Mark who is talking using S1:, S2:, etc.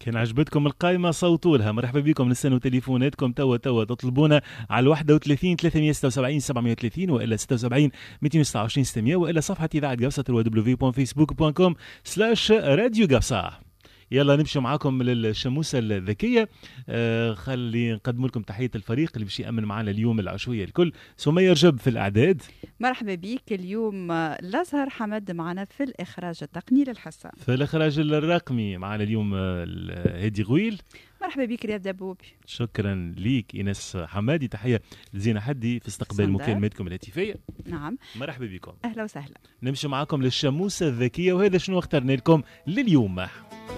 S1: كان عجبتكم القائمة صوتوا لها. مرحبا بكم، نستنوا تليفوناتكم توا تطلبونا على 31 376 730 وإلا 76 229 600 وإلا صفحة إذاعة قبصة www.facebook.com/راديو قبصة. يلا نمشي معاكم للشموسة الذكية. خلي نقدم لكم تحية الفريق اللي باش يأمن معنا اليوم العشوية الكل. سمية رجب في الإعداد.
S2: مرحبا بك. اليوم الأزهر حمد معنا في الإخراج التقني للحصة.
S1: في الإخراج الرقمي معنا اليوم هادي غويل.
S2: مرحبا بك رياض دبوبي.
S1: شكرا ليك إيناس حمادي. تحية لزينة حدي في استقبال مكالماتكم الهاتفية.
S2: نعم
S1: مرحبا بكم.
S2: أهلا وسهلا.
S1: نمشي معاكم للشموسة الذكية، وهذا شنو اخترنا لكم لليوم.